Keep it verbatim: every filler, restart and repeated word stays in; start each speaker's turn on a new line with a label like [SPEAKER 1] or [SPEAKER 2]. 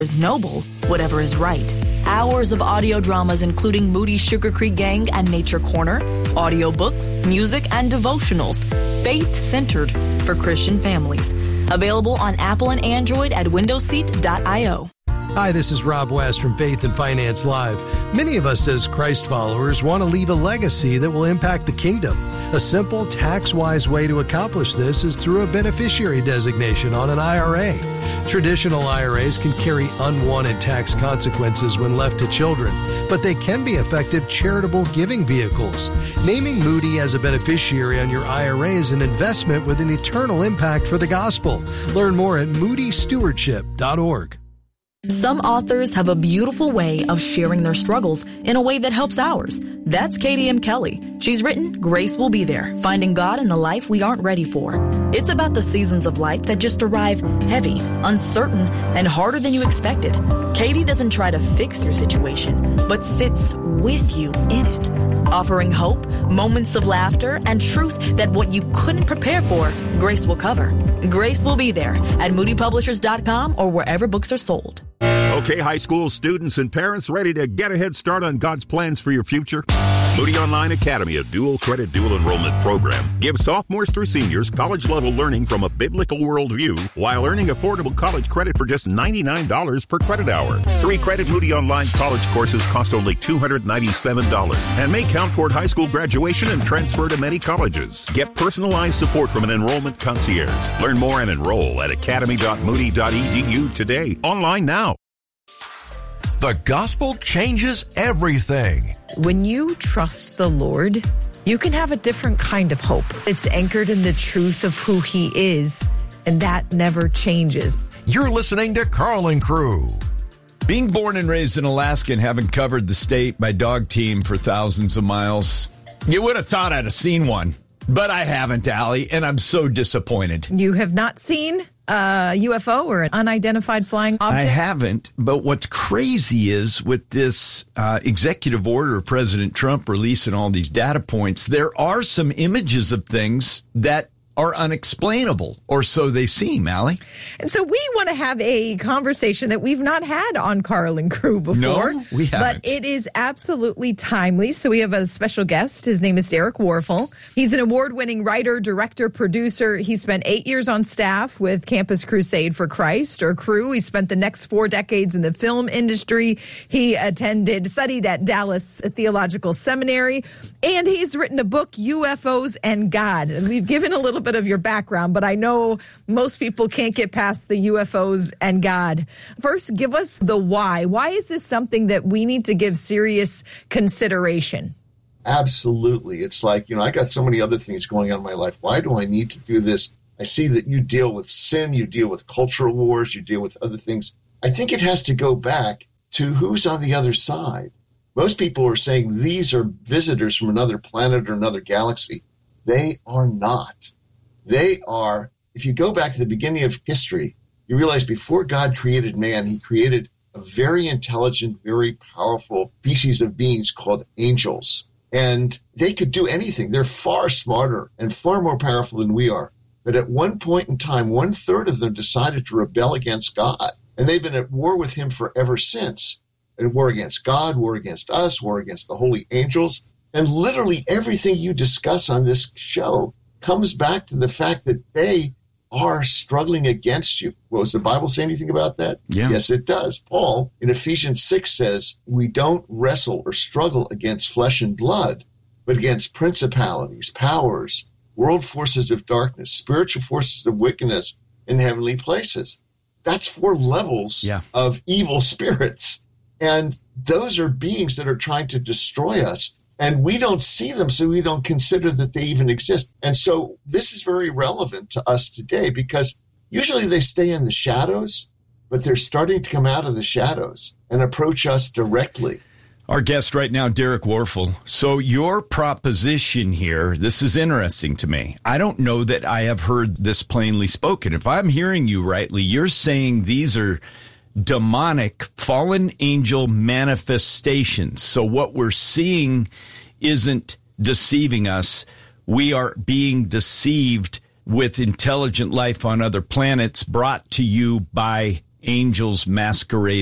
[SPEAKER 1] is noble, whatever is right. Hours of audio dramas including Moody Sugar Creek Gang and Nature Corner, audiobooks, music, and devotionals, faith-centered for Christian families. Available on Apple and Android at windows seat dot io.
[SPEAKER 2] Hi, this is Rob West from Faith and Finance Live. Many of us as Christ followers want to leave a legacy that will impact the kingdom. A simple, tax-wise way to accomplish this is through a beneficiary designation on an I R A. Traditional I R As can carry unwanted tax consequences when left to children, but they can be effective charitable giving vehicles. Naming Moody as a beneficiary on your I R A is an investment with an eternal impact for the gospel. Learn more at moody stewardship dot org.
[SPEAKER 1] Some authors have a beautiful way of sharing their struggles in a way that helps ours. That's Katie M. Kelly. She's written Grace Will Be There, Finding God in the Life We Aren't Ready For. It's about the seasons of life that just arrive heavy, uncertain, and harder than you expected. Katie doesn't try to fix your situation, but sits with you in it, offering hope, moments of laughter, and truth that what you couldn't prepare for, Grace will cover. Grace Will Be There at moody publishers dot com or wherever books are sold.
[SPEAKER 3] Okay, high school students and parents ready to get a head start on God's plans for your future? Moody Online Academy, a dual credit, dual enrollment program, gives sophomores through seniors college-level learning from a biblical worldview while earning affordable college credit for just ninety-nine dollars per credit hour. Three-credit Moody Online college courses cost only two hundred ninety-seven dollars and may count toward high school graduation and transfer to many colleges. Get personalized support from an enrollment concierge. Learn more and enroll at academy dot moody dot e d u today. Online now.
[SPEAKER 4] The gospel changes everything.
[SPEAKER 5] When you trust the Lord, you can have a different kind of hope. It's anchored in the truth of who He is, and that never changes.
[SPEAKER 4] You're listening to Carlin Crew.
[SPEAKER 6] Being born and raised in Alaska and having covered the state by dog team for thousands of miles, you would have thought I'd have seen one. But I haven't, Allie, and I'm so disappointed.
[SPEAKER 5] You have not seen a U F O or an unidentified flying object?
[SPEAKER 6] I haven't, but what's crazy is with this uh, executive order of President Trump releasing all these data points, there are some images of things that are unexplainable, or so they seem, Allie.
[SPEAKER 5] And so we want to have a conversation that we've not had on Carlin Crew before.
[SPEAKER 6] No, we haven't.
[SPEAKER 5] But it is absolutely timely. So we have a special guest. His name is Derek Warfel. He's an award-winning writer, director, producer. He spent eight years on staff with Campus Crusade for Christ, or Crew. He spent the next four decades in the film industry. He attended, studied at Dallas Theological Seminary, and he's written a book, U F Os and God. And we've given a little bit of your background, but I know most people can't get past the U F Os and God. First, give us the why. Why is this something that we need to give serious consideration?
[SPEAKER 7] Absolutely. It's like, you know, I got so many other things going on in my life. Why do I need to do this? I see that you deal with sin, you deal with cultural wars, you deal with other things. I think it has to go back to who's on the other side. Most people are saying these are visitors from another planet or another galaxy. They are not. They are, if you go back to the beginning of history, you realize before God created man, he created a very intelligent, very powerful species of beings called angels. And they could do anything. They're far smarter and far more powerful than we are. But at one point in time, one third of them decided to rebel against God. And they've been at war with him forever since. And war against God, war against us, war against the holy angels. And literally everything you discuss on this show comes back to the fact that they are struggling against you. Well, does the Bible say anything about that?
[SPEAKER 6] Yeah.
[SPEAKER 7] Yes, it does. Paul in Ephesians six says, we don't wrestle or struggle against flesh and blood, but against principalities, powers, world forces of darkness, spiritual forces of wickedness in heavenly places. That's four levels
[SPEAKER 6] yeah.
[SPEAKER 7] of evil spirits. And those are beings that are trying to destroy us. And we don't see them, so we don't consider that they even exist. And so this is very relevant to us today because usually they stay in the shadows, but they're starting to come out of the shadows and approach us directly.
[SPEAKER 6] Our guest right now, Derek Warfel. So your proposition here, this is interesting to me. I don't know that I have heard this plainly spoken. If I'm hearing you rightly, you're saying these are demonic fallen angel manifestations. So what we're seeing isn't deceiving us. We are being deceived with intelligent life on other planets brought to you by angels masquerade